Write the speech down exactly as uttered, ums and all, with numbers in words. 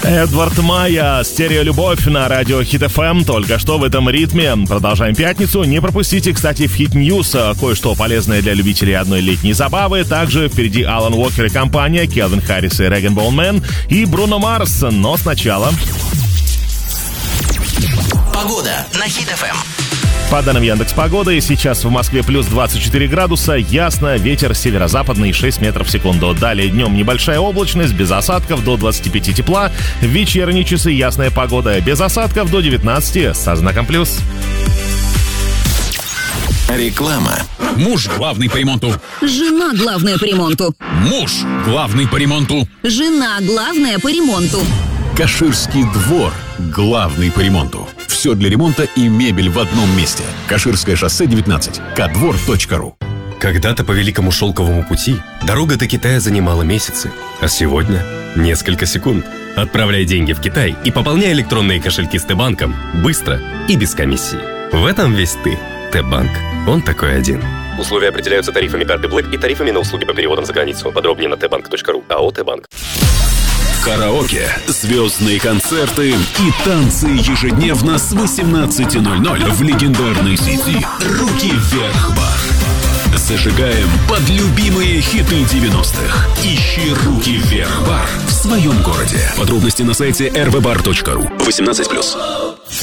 Эдвард Майя, «Стереолюбовь» на радио Хит эф эм. Только что в этом ритме. Продолжаем пятницу. Не пропустите, кстати, в Хит Ньюс кое-что полезное для любителей одной летней забавы. Также впереди Алан Уокер и компания, Келвин Харрис и Реган Боунмен и Бруно Марс. Но сначала... Погода на Хит эф эм. По данным Яндекс.Погоды, сейчас в Москве плюс двадцать четыре градуса, ясно, ветер северо-западный шесть метров в секунду. Далее днем небольшая облачность, без осадков до двадцати пяти тепла. В вечерние часы ясная погода, без осадков до девятнадцати со знаком плюс. Реклама. Муж главный по ремонту. Жена главная по ремонту. Муж главный по ремонту. Жена главная по ремонту. Каширский двор главный по ремонту. Все для ремонта и мебель в одном месте. Каширское шоссе девятнадцать. кадвор точка ру. Когда-то по Великому Шелковому пути дорога до Китая занимала месяцы, а сегодня – несколько секунд. Отправляй деньги в Китай и пополняй электронные кошельки с Т-банком быстро и без комиссии. В этом весь ты. Т-банк. Он такой один. Условия определяются тарифами карты Black и тарифами на услуги по переводам за границу. Подробнее на тэ банк точка ру. АО «Т-банк». Караоке, звездные концерты и танцы ежедневно с восемнадцати ноль-ноль в легендарной сети «Руки вверх бар». Зажигаем под любимые хиты девяностых. Ищи «Руки вверх бар» в своем городе. Подробности на сайте эр ви бар точка ру. восемнадцать плюс.